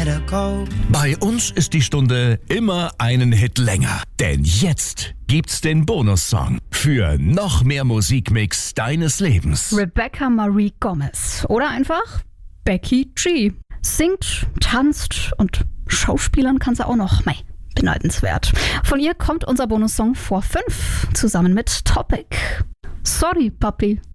let her go. Bei uns ist die Stunde immer einen Hit länger. Denn jetzt gibt's den Bonussong für noch mehr Musikmix deines Lebens. Rebecca Marie Gomez. Oder einfach Becky G. Singt, tanzt und Schauspielern kann sie auch noch. Mei, beneidenswert. Von ihr kommt unser Bonussong vor 5 zusammen mit Topic. Sorry, Papi.